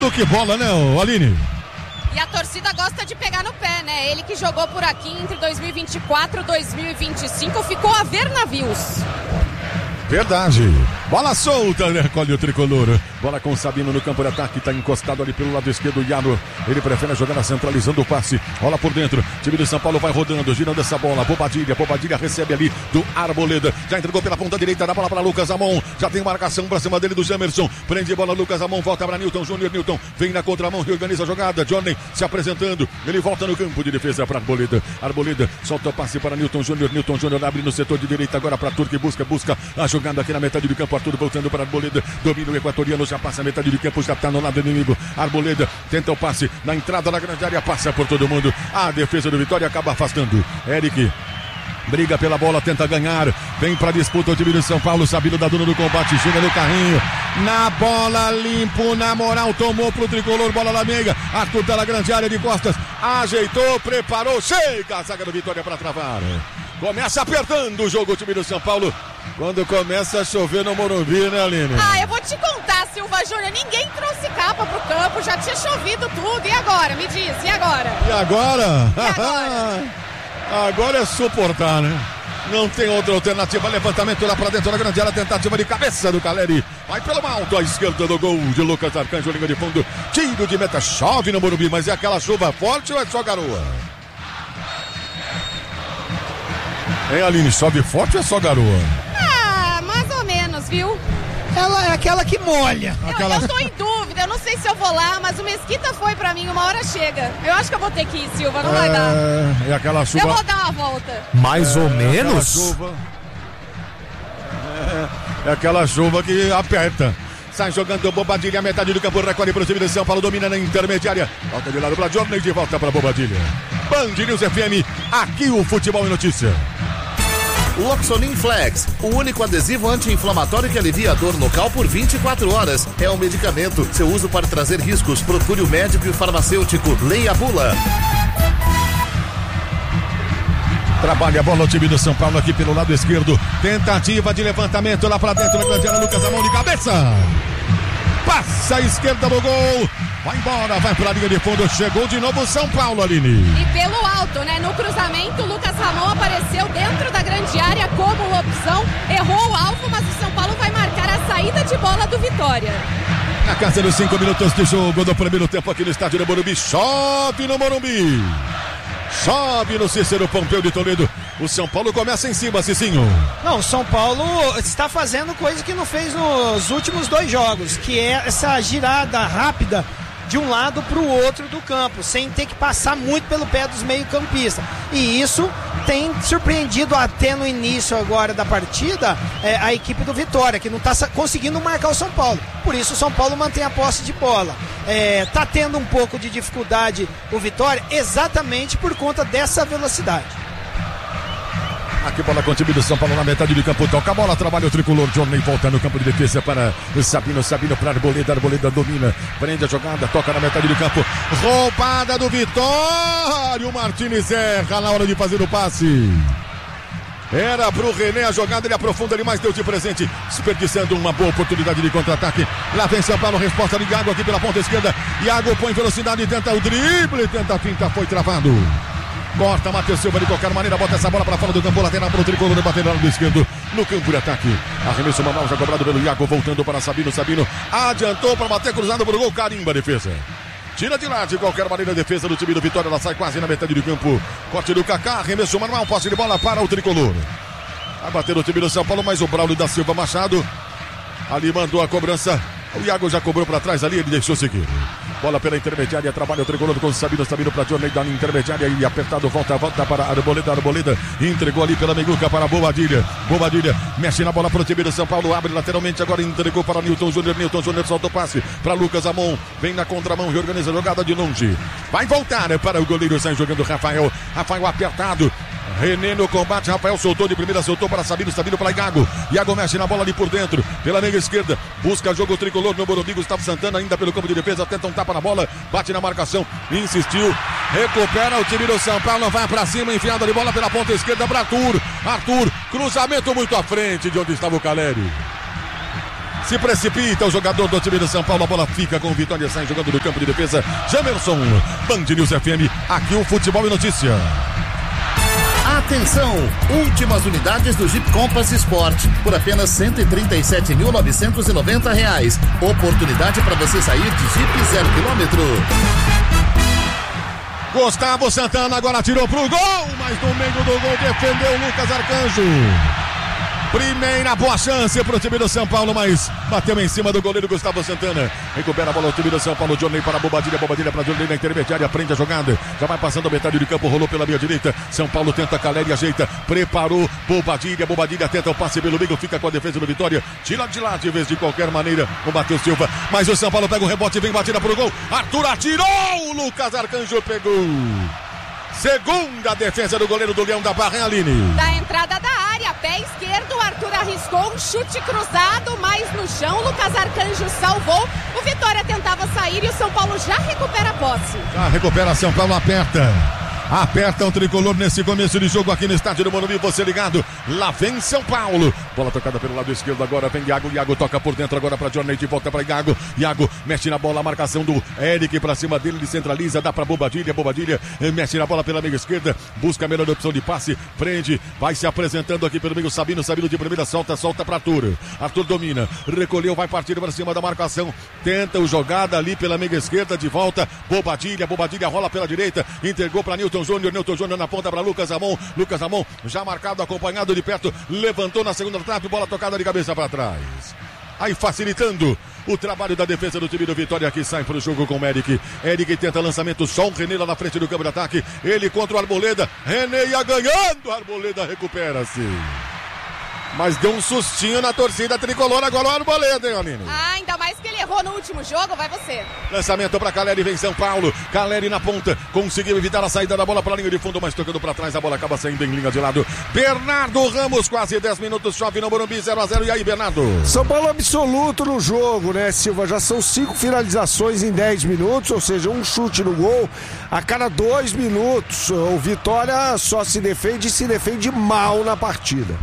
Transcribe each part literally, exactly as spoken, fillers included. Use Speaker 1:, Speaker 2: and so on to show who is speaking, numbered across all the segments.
Speaker 1: Que bola, né, Aline?
Speaker 2: E a torcida gosta de pegar no pé, né? Ele que jogou por aqui entre dois mil e vinte e quatro e dois mil e vinte e cinco ficou a ver navios.
Speaker 1: Verdade. Bola solta, né? Recolhe o tricolor. Bola com o Sabino no campo de ataque. Tá encostado ali pelo lado esquerdo. O Iano. Ele prefere a jogada centralizando o passe. Bola por dentro. Time de São Paulo vai rodando, girando essa bola. Bobadilha. Bobadilha recebe ali do Arboleda. Já entregou pela ponta direita. Dá bola para Lucas Amon. Já tem marcação para cima dele do Jamerson. Prende a bola. Lucas Amon. Volta para Newton Júnior. Newton vem na contramão. Reorganiza a jogada. Johnny se apresentando. Ele volta no campo de defesa para Arboleda. Arboleda solta o passe para Newton Júnior. Newton Júnior abre no setor de direita. Agora para Turque. Busca, busca a jogada aqui na metade do campo. Arthur voltando para Arboleda. Domina o equatoriano. Já passa a metade do campo. Já está no lado do inimigo. Arboleda tenta o passe na entrada da grande área. Passa por todo mundo. A defesa do Vitória acaba afastando. Eric briga pela bola, tenta ganhar. Vem para disputa o time de São Paulo. Sabino da dona do combate. Chega no carrinho. Na bola, limpo, na moral. Tomou pro tricolor. Bola na meiga. Arthur tá na grande área de costas. Ajeitou, preparou. Chega a zaga do Vitória para travar. Começa apertando o jogo o time do São Paulo. Quando começa a chover no Morumbi, né, Aline?
Speaker 2: Ah, eu vou te contar, Silva Júnior. Ninguém trouxe capa pro campo. Já tinha chovido tudo. E agora? Me diz, e agora?
Speaker 1: E agora?
Speaker 2: E agora?
Speaker 1: Agora é suportar, né? Não tem outra alternativa. Levantamento lá pra dentro da grande área. Tentativa de cabeça do Caleri. Vai pelo alto à esquerda do gol de Lucas Arcanjo. Linha de fundo. Tiro de meta. Chove no Morumbi, mas é aquela chuva forte ou é só garoa? Hein, Aline? Chove forte ou é só garoa?
Speaker 2: Ah, mais ou menos, viu?
Speaker 3: Ela é aquela que molha.
Speaker 2: Eu,
Speaker 1: aquela...
Speaker 2: eu tô em dúvida, eu não sei se eu vou lá, mas o Mesquita foi pra mim, uma hora chega. Eu acho que eu vou ter que ir, Silva, não
Speaker 1: é...
Speaker 2: vai dar.
Speaker 1: É aquela chuva...
Speaker 2: Eu vou dar uma volta.
Speaker 4: Mais
Speaker 1: é,
Speaker 4: ou
Speaker 1: é
Speaker 4: menos?
Speaker 1: Chuva... É... é aquela chuva que aperta. Sai jogando Bobadilha, metade do campo, recolhe para o time de São Paulo, domina na intermediária. Volta de lado para Jorney, de volta para Bobadilha. Band News F M, aqui o futebol em notícia.
Speaker 5: Loxonin Flex, o único adesivo anti-inflamatório que alivia a dor local por vinte e quatro horas. É um medicamento. Seu uso pode trazer riscos. Procure o médico e o farmacêutico. Leia a bula.
Speaker 1: Trabalha a bola o time do São Paulo aqui pelo lado esquerdo. Tentativa de levantamento lá pra dentro da grande área. Lucas Amon de cabeça. Passa a esquerda do gol. Vai embora, vai pra linha de fundo. Chegou de novo o São Paulo, Aline.
Speaker 2: E pelo alto, né? No cruzamento, o Lucas Ramon apareceu dentro da grande área como opção. Errou o alvo, mas o São Paulo vai marcar a saída de bola do Vitória.
Speaker 1: Na casa dos cinco minutos de jogo do primeiro tempo aqui no estádio do Morumbi. Chove no Morumbi. Sobe no Cícero Pompeu de Toledo. O São Paulo começa em cima, Cicinho.
Speaker 3: Não, o São Paulo está fazendo coisa que não fez nos últimos dois jogos, que é essa girada rápida de um lado para o outro do campo, sem ter que passar muito pelo pé dos meio-campistas. E isso tem surpreendido até no início agora da partida é, a equipe do Vitória, que não está conseguindo marcar o São Paulo. Por isso o São Paulo mantém a posse de bola. Está é, tendo um pouco de dificuldade o Vitória, exatamente por conta dessa velocidade.
Speaker 1: Aqui bola com o time do São Paulo na metade do campo, toca a bola, trabalha o tricolor, Johnny volta no campo de defesa para Sabino, Sabino para Arboleda, Arboleda domina, prende a jogada, toca na metade do campo, roubada do Vitória, o Martínez erra na hora de fazer o passe. Era pro René a jogada, ele aprofunda demais, deu de presente, desperdiçando uma boa oportunidade de contra-ataque. Lá vem São Paulo, resposta de Iago aqui pela ponta esquerda, Iago põe velocidade, tenta o drible, tenta a finta, foi travado. Corta, Matheus Silva de qualquer maneira, bota essa bola para fora do campo, lateral para o tricolor, no lateral do esquerdo, no campo de ataque. Arremesso manual já cobrado pelo Iago, voltando para Sabino, Sabino adiantou para bater, cruzado para o gol, carimba a defesa. Tira de lá de qualquer maneira a defesa do time do Vitória, ela sai quase na metade do campo. Corte do Kaká, arremesso manual, posse de bola para o tricolor. Vai bater o time do São Paulo, mas o Braulio da Silva Machado ali mandou a cobrança. O Iago já cobrou para trás ali, ele deixou seguir. Bola pela intermediária, trabalha o tricolor com o Sabino, Sabino para Johnny, da intermediária e apertado, volta, volta para Arboleda, Arboleda, entregou ali pela meiguca para Bobadilha, Bobadilha, mexe na bola para o time do São Paulo, abre lateralmente, agora entregou para Newton Júnior, Newton Júnior solta o passe para Lucas Amon, vem na contramão, reorganiza a jogada de longe, vai voltar né, para o goleiro, sai jogando Rafael, Rafael apertado, René no combate, Rafael soltou de primeira, soltou para Sabino, Sabino para Iago, Iago mexe na bola ali por dentro, pela meia esquerda, busca jogo tricolor no Morumbi, Gustavo Santana ainda pelo campo de defesa, tenta um tapa na bola, bate na marcação, insistiu, recupera o time do São Paulo, vai pra cima, enfiada de bola pela ponta esquerda para Arthur, Arthur, cruzamento muito à frente de onde estava o Caleri. Se precipita o jogador do time do São Paulo. A bola fica com o Vitória, sai jogando no campo de defesa. Jamerson, Band News F M. Aqui o Futebol e Notícia.
Speaker 5: Atenção! Últimas unidades do Jeep Compass Sport por apenas cento e trinta e sete mil novecentos e noventa reais. Oportunidade para você sair de Jeep zero quilômetro.
Speaker 1: Gustavo Santana agora tirou pro gol, mas no meio do gol defendeu o Lucas Arcanjo. Primeira boa chance pro time do São Paulo, mas bateu em cima do goleiro Gustavo Santana. Recupera a bola o time do São Paulo. Johnny para a Bobadilha, Bobadilha para Johnny na intermediária, prende a jogada. Já vai passando a metade de campo, rolou pela meia direita. São Paulo tenta Caleri, ajeita, preparou. Bobadilha, Bobadilha tenta o passe pelo meio, fica com a defesa do Vitória. Tira de lá de vez de qualquer maneira o Matheus Silva. Mas o São Paulo pega o rebote e vem batida pro gol. Arthur atirou, o Lucas Arcanjo pegou. Segunda defesa do goleiro do Leão da Barra, hein, Aline?
Speaker 2: Da entrada da área, pé esquerdo, o Arthur arriscou um chute cruzado, mas no chão o Lucas Arcanjo salvou. O Vitória tentava sair e o São Paulo já recupera a posse.
Speaker 1: Já recupera, São Paulo aperta. Aperta o tricolor nesse começo de jogo aqui no estádio do Morumbi, você ligado. Lá vem São Paulo. Bola tocada pelo lado esquerdo, agora vem Iago. Iago toca por dentro agora para Johnny, de volta para Iago. Iago mexe na bola, a marcação do Eric para cima dele, ele centraliza, dá para Bobadilha. Bobadilha mexe na bola pela meia esquerda, busca a melhor opção de passe, prende, vai se apresentando aqui pelo meio. Sabino, Sabino de primeira, solta, solta para Arthur. Arthur domina, recolheu, vai partir para cima da marcação, tenta o jogada ali pela meia esquerda, de volta. Bobadilha, Bobadilha rola pela direita, entregou para Newton Júnior, Newton Júnior na ponta para Lucas Ramon, Lucas Ramon já marcado, acompanhado de perto, levantou na segunda trave, bola tocada de cabeça para trás. Aí facilitando o trabalho da defesa do time do Vitória, que sai para o jogo com o Eric. Eric tenta lançamento, só o René lá na frente do campo de ataque, ele contra o Arboleda, René ia ganhando, Arboleda recupera-se. Mas deu um sustinho na torcida tricolor agora o Arboleda, hein, Aline?
Speaker 2: Ah, ainda mais que ele errou no último jogo, vai você.
Speaker 1: Lançamento para Caleri, vem São Paulo. Caleri na ponta, conseguiu evitar a saída da bola para a linha de fundo, mas tocando para trás, a bola acaba saindo em linha de lado. Bernardo Ramos, quase dez minutos, chove no Morumbi, zero a zero. E aí, Bernardo?
Speaker 4: São Paulo absoluto no jogo, né, Silva? Já são cinco finalizações em dez minutos, ou seja, um chute no gol a cada dois minutos. O Vitória só se defende e se defende mal na partida.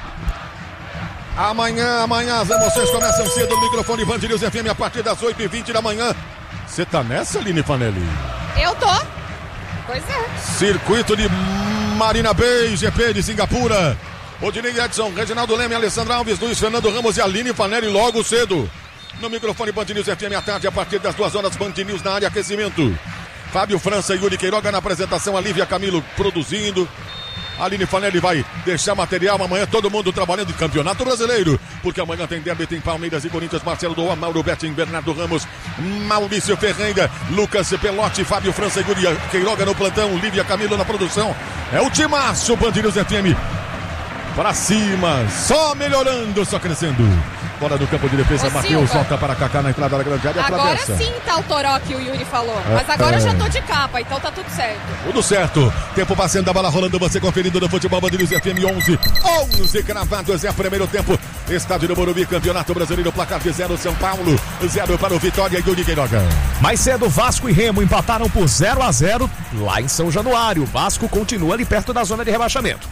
Speaker 1: Amanhã, amanhã as emoções começam cedo no microfone Band News F M a partir das oito e vinte da manhã. Você tá nessa, Aline Fanelli?
Speaker 2: Eu tô. Pois é.
Speaker 1: Circuito de Marina Bay, G P de Singapura. Odinei Edson, Reginaldo Leme, Alessandro Alves, Luiz Fernando Ramos e Aline Fanelli logo cedo. No microfone Band News F M à tarde, a partir das duas horas, Band News na área aquecimento. Fábio França e Yuri Queiroga na apresentação, a Lívia Camilo produzindo. Aline Fanelli vai deixar material amanhã, todo mundo trabalhando em Campeonato Brasileiro, porque amanhã tem derby, tem Palmeiras e Corinthians, Marcelo Doa, Mauro Betting, Bernardo Ramos, Maurício Ferreira, Lucas Pelotti, Fábio França e Yuri Queiroga no plantão, Lívia Camilo na produção. É o timaço Band News F M. Pra cima, só melhorando, só crescendo. Bola do campo de defesa, Matheus volta para Kaká na entrada da grande área.
Speaker 2: Agora
Speaker 1: atravessa.
Speaker 2: Sim tá o toró que o Yuri falou, mas agora
Speaker 1: é.
Speaker 2: eu já tô de capa, então tá tudo certo.
Speaker 1: Tudo certo, tempo passando, a bola rolando, você conferindo no futebol Band News F M. onze, onze cravados, é o primeiro tempo. Estádio do Morumbi, Campeonato Brasileiro, placar de zero, São Paulo, zero para o Vitória e Yuri Queiroga.
Speaker 6: Mais cedo, Vasco e Remo empataram por zero a zero lá em São Januário. O Vasco continua ali perto da zona de rebaixamento.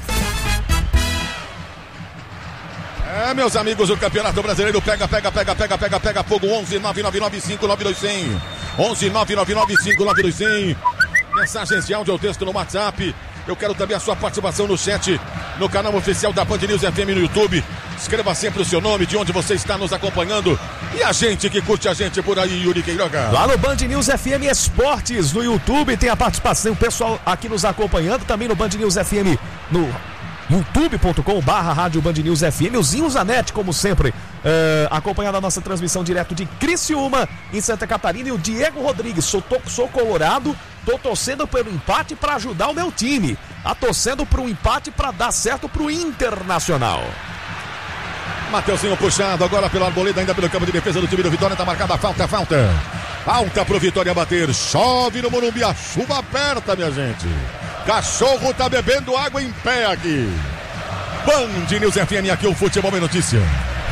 Speaker 1: É, meus amigos, o Campeonato Brasileiro pega, pega, pega, pega, pega, pega fogo. onze nove nove nove cinco nove dois zero zero. onze nove nove nove cinco nove dois zero zero. Mensagens de áudio ou texto no WhatsApp. Eu quero também a sua participação no chat, no canal oficial da Band News F M no YouTube. Escreva sempre o seu nome, de onde você está nos acompanhando. E a gente que curte a gente por aí, Yuri Queiroga.
Speaker 6: Lá no Band News F M Esportes, no YouTube, tem a participação, o pessoal aqui nos acompanhando. Também no Band News F M, no youtube ponto com barra rádio Band News F M. O Zinho Zanetti, como sempre, é, acompanhando a nossa transmissão direto de Criciúma, em Santa Catarina. E o Diego Rodrigues, sou, tô, sou colorado, tô torcendo pelo empate para ajudar o meu time. Tá torcendo para um empate para dar certo pro Internacional.
Speaker 1: Mateuzinho puxado agora pelo Arboleda, ainda pelo campo de defesa do time do Vitória. Tá marcada a falta, falta. Falta pro Vitória bater. Chove no Morumbi, a chuva aperta, minha gente. Cachorro tá bebendo água em pé aqui. Band News F M, aqui o Futebol é Notícia.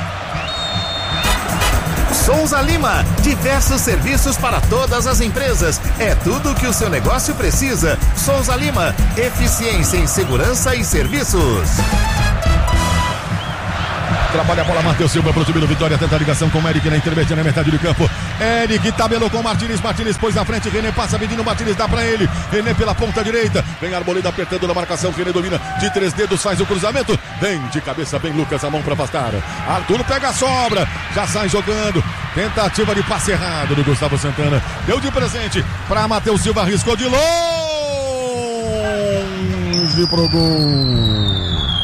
Speaker 5: Souza Lima, diversos serviços para todas as empresas. É tudo o que o seu negócio precisa. Souza Lima, eficiência em segurança e serviços.
Speaker 1: Trabalha a bola, Matheus Silva pro time do Vitória. Tenta a ligação com o Eric na intermediária, na metade do campo. Eric tabelou com o Martins. Martins pôs na frente. René passa pedindo. Martins dá pra ele. René pela ponta direita. Vem Arboleda apertando na marcação. René domina de três dedos. Faz o cruzamento. Vem de cabeça. Vem Lucas a mão pra afastar. Arthur pega a sobra. Já sai jogando. Tentativa de passe errado do Gustavo Santana. Deu de presente pra Matheus Silva. Arriscou de longe pro gol.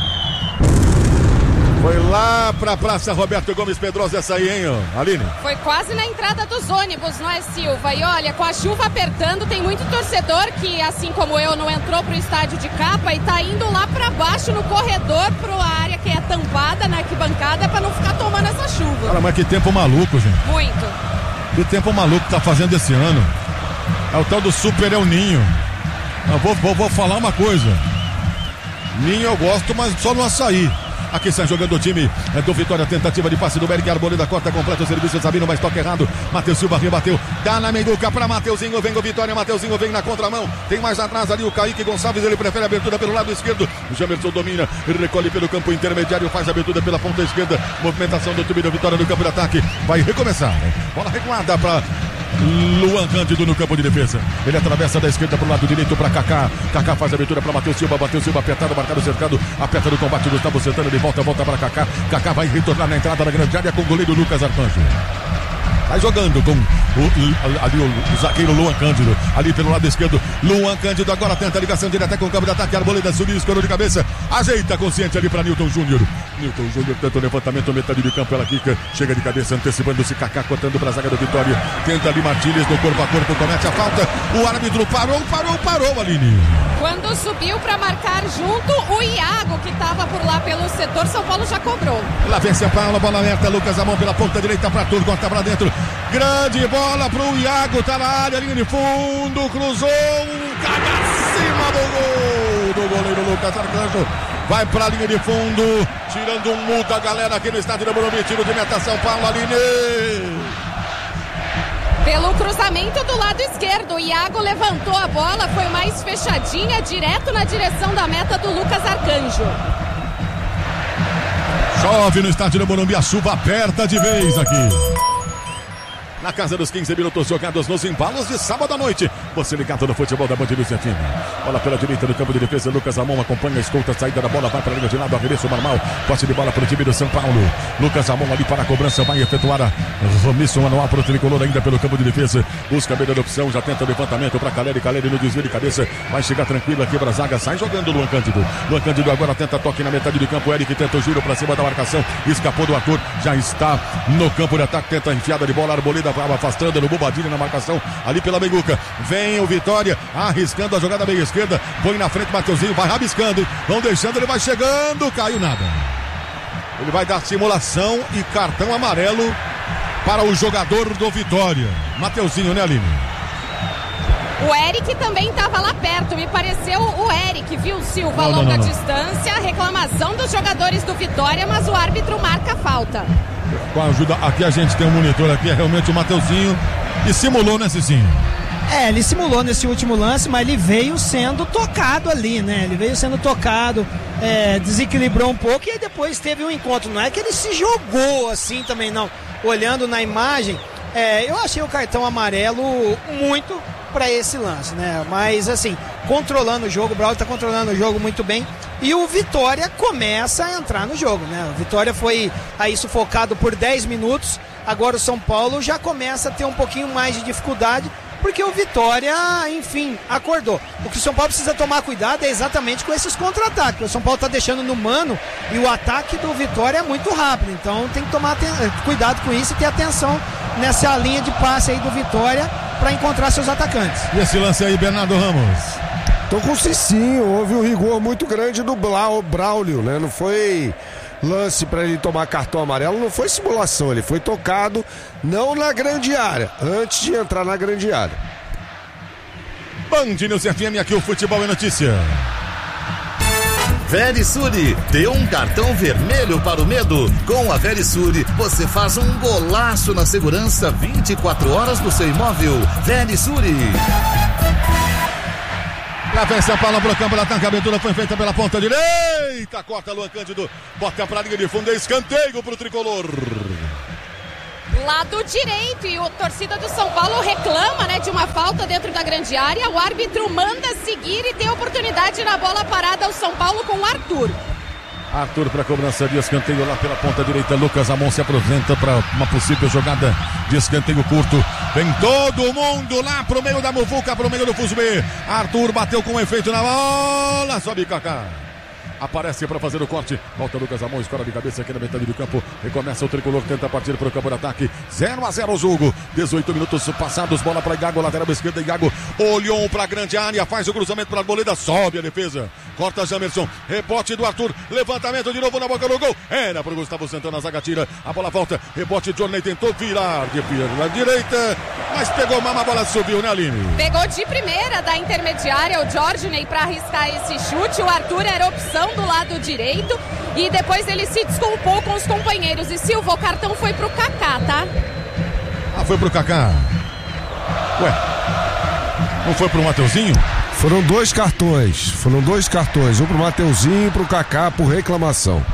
Speaker 1: Foi lá pra Praça Roberto Gomes Pedrosa essa aí, hein, ó, Aline?
Speaker 2: Foi quase na entrada dos ônibus, não é, Silva? E olha, com a chuva apertando, tem muito torcedor que, assim como eu, não entrou pro estádio de Capa e tá indo lá pra baixo no corredor, pro área que é tampada na arquibancada, pra não ficar tomando essa chuva.
Speaker 1: Cara, mas que tempo maluco, gente.
Speaker 2: Muito.
Speaker 1: Que tempo maluco tá fazendo esse ano. É o tal do Super El Ninho. Eu vou, vou, vou falar uma coisa. Ninho eu gosto, mas só no açaí. Aqui sai jogando o time é do Vitória, tentativa de passe do Berg, Arboleda corta, completa o serviço, Sabino, mas toca errado, Matheus Silva rebateu, dá na Menduca pra Mateuzinho, vem o Vitória, Mateuzinho vem na contramão, tem mais atrás ali o Kaique Gonçalves, ele prefere a abertura pelo lado esquerdo, o Jamerson domina, recolhe pelo campo intermediário, faz a abertura pela ponta esquerda, movimentação do time do Vitória no campo de ataque, vai recomeçar, bola recuada pra Luan Cândido no campo de defesa. Ele atravessa da esquerda pro lado direito pra Kaká. Kaká faz a abertura pra Matheus Silva. Matheus Silva apertado, marcado, cercado. Aperta no combate do Gustavo Santana. Ele volta, volta pra Kaká. Kaká vai retornar na entrada da grande área com o goleiro Lucas Arcanjo. Vai jogando com o, ali o, o zagueiro Luan Cândido. Ali pelo lado esquerdo, Luan Cândido agora tenta a ligação direta com o campo de ataque. Arboleda subiu, escorou de cabeça. Ajeita consciente ali para Newton Júnior. Newton Júnior tenta o levantamento, metade de campo. Ela quica, chega de cabeça, antecipando-se. Kaká cortando para a zaga do Vitória. Tenta ali Martínez no corpo a corpo, comete a falta. O árbitro parou, parou, parou, Aline.
Speaker 2: Quando subiu para marcar junto, o Iago, que estava por lá pelo setor, São Paulo já cobrou.
Speaker 1: Lá vem São Paulo, bola aberta. Lucas a mão pela ponta direita para Arthur, corta para dentro. Grande bola pro Iago, tá na área, linha de fundo, cruzou, cai acima do gol do goleiro Lucas Arcanjo. Vai pra linha de fundo, tirando um multa, galera, aqui no estádio do Morumbi, tiro de meta São Paulo, Aline.
Speaker 2: Pelo cruzamento do lado esquerdo, o Iago levantou a bola, foi mais fechadinha, direto na direção da meta do Lucas Arcanjo.
Speaker 1: Chove no estádio do Morumbi, a chuva aperta de vez aqui. Na casa dos quinze minutos jogados nos embalos de sábado à noite. Você ligado no futebol da Band News F M. Bola pela direita do campo de defesa. Lucas Amon acompanha a escolta. A saída da bola vai para a linha de lado. Arremesso normal. Posse de bola para o time do São Paulo. Lucas Amon ali para a cobrança. Vai efetuar a remissão manual para o tricolor ainda pelo campo de defesa. Busca a melhor opção. Já tenta o levantamento para Caleri. Caleri no desvio de cabeça. Vai chegar tranquila. Quebra a zaga. Sai jogando Luan Cândido. Luan Cândido agora tenta toque na metade do campo. Eric tenta o giro para cima da marcação. Escapou do Arthur. Já está no campo de ataque. Tenta a enfiada de bola. Arboleda vai afastando no Bobadilha na marcação ali pela Meiguca. Vem o Vitória arriscando a jogada meia esquerda, põe na frente Mateuzinho, vai rabiscando, vão deixando, ele vai chegando, caiu nada. Ele vai dar simulação e cartão amarelo para o jogador do Vitória. Mateuzinho, né, Aline?
Speaker 2: O Eric também estava lá perto, me pareceu o Eric, viu, Silva, a longa não, não, não. distância, reclamação dos jogadores do Vitória, mas o árbitro marca a falta.
Speaker 1: Com a ajuda, aqui a gente tem um monitor aqui, é realmente o Mateuzinho, e simulou, né, Cicinho?
Speaker 3: É, ele simulou nesse último lance, mas ele veio sendo tocado ali, né? Ele veio sendo tocado, é, desequilibrou um pouco e aí depois teve um encontro. Não é que ele se jogou assim também, não. Olhando na imagem, é, eu achei o cartão amarelo muito para esse lance, né? Mas assim, controlando o jogo, o Braulio tá controlando o jogo muito bem e o Vitória começa a entrar no jogo, né? O Vitória foi aí sufocado por dez minutos, agora o São Paulo já começa a ter um pouquinho mais de dificuldade, porque o Vitória, enfim, acordou. O que o São Paulo precisa tomar cuidado é exatamente com esses contra-ataques. O São Paulo está deixando no mano e o ataque do Vitória é muito rápido. Então tem que tomar cuidado com isso e ter atenção nessa linha de passe aí do Vitória para encontrar seus atacantes.
Speaker 1: E esse lance aí, Bernardo Ramos?
Speaker 4: Tô com o Cicinho, houve um rigor muito grande do Braulio, né? Não foi lance para ele tomar cartão amarelo, não foi simulação, ele foi tocado não na grande área, antes de entrar na grande área.
Speaker 1: Band News F M, aqui o futebol é notícia.
Speaker 5: Verisure, dê um cartão vermelho para o medo. Com a Verisure, você faz um golaço na segurança vinte e quatro horas do seu imóvel. Verisure.
Speaker 1: Lá vem São Paulo pro campo, ataque, a abertura foi feita pela ponta direita. Corta Luan Cândido, bota pra linha de fundo, é escanteio pro tricolor.
Speaker 2: Lado direito, e a torcida do São Paulo reclama, né, de uma falta dentro da grande área. O árbitro manda seguir e tem oportunidade na bola parada ao São Paulo com o Arthur.
Speaker 1: Arthur para cobrança de escanteio lá pela ponta direita. Lucas Amon se apresenta para uma possível jogada de escanteio curto. Vem todo mundo lá pro meio da muvuca, pro meio do Fusbê. Arthur bateu com efeito na bola. Sobe Kaká. Aparece para fazer o corte. Volta Lucas Amon, escora de cabeça aqui na metade do campo. Recomeça o tricolor, tenta partir para o campo de ataque. zero a zero o jogo. dezoito minutos passados. Bola para Igago, lateral esquerda. Igago olhou para a grande área. Faz o cruzamento para a Arboleda. Sobe a defesa. Corta Jamerson. Rebote do Arthur. Levantamento de novo na boca do gol. Era para o Gustavo Santana. A zaga tira. A bola volta. Rebote de Jorney. Tentou virar de na direita. Mas pegou mal. A bola subiu, né, Aline?
Speaker 2: Pegou de primeira da intermediária o Jorney para arriscar esse chute. O Arthur era opção do lado direito e depois ele se desculpou com os companheiros. E Silva, o cartão foi pro Kaká, tá?
Speaker 1: Ah, foi pro Kaká. Ué, não foi pro Mateuzinho?
Speaker 4: Foram dois cartões, foram dois cartões, um pro Mateuzinho e pro Kaká por reclamação.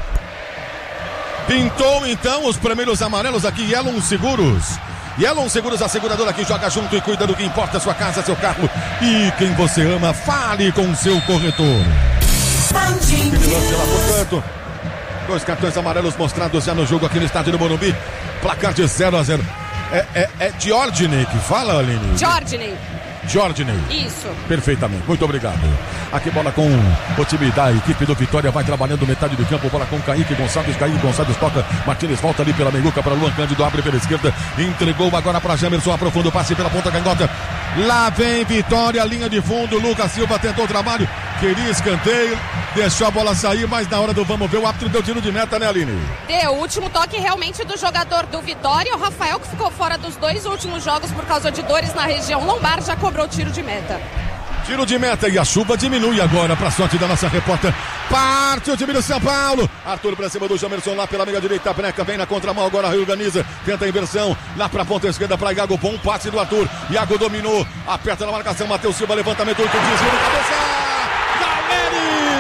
Speaker 1: Pintou então os primeiros amarelos aqui, Yellow Seguros. Yellow Seguros, a seguradora que joga junto e cuida do que importa, sua casa, seu carro e quem você ama. Fale com seu corretor. Dois cartões amarelos mostrados já no jogo aqui no estádio do Morumbi. Placar de zero a zero. É, é, é Jorney que fala, Aline?
Speaker 2: Jorney.
Speaker 1: Jorney.
Speaker 2: Isso.
Speaker 1: Perfeitamente, muito obrigado. Aqui bola com o time da equipe do Vitória, vai trabalhando metade do campo, bola com Kaique Gonçalves, Kaique Gonçalves toca, Martínez volta ali pela meiuca para Luan Cândido, abre pela esquerda, entregou agora para Jamerson, aprofunda o passe pela ponta canhota. Lá vem Vitória, linha de fundo, Lucas Silva tentou o trabalho, queria escanteio, deixou a bola sair, mas na hora do vamos ver, o árbitro deu tiro de meta, né, Aline?
Speaker 2: Deu, o último toque realmente do jogador do Vitória, o Rafael, que ficou fora dos dois últimos jogos por causa de dores na região lombar, já cobrou tiro de meta.
Speaker 1: Tiro de meta e a chuva diminui agora para sorte da nossa repórter. Parte o time do São Paulo. Arthur para cima do Jamerson lá pela meia direita. Breca vem na contramão, agora reorganiza. Tenta a inversão lá para a ponta esquerda para Iago. Bom passe do Arthur. Iago dominou. Aperta na marcação. Matheus Silva, levantamento. Oito desvio de cabeça.